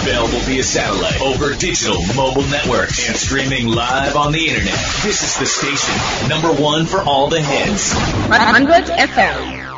Available via satellite, over digital, mobile networks, and streaming live on the internet. This is the station, number one for all the hits. 100 FM.